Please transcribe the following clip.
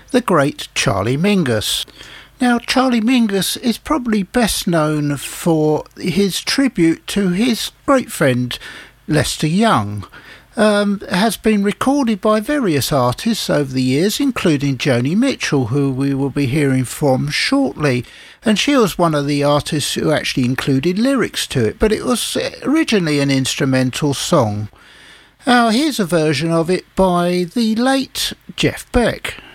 the great Charlie Mingus. Now, Charlie Mingus is probably best known for his tribute to his great friend Lester Young. Has been recorded by various artists over the years, including Joni Mitchell, who we will be hearing from shortly. And she was one of the artists who actually included lyrics to it, but it was originally an instrumental song. Now, here's a version of it by the late Jeff Beck.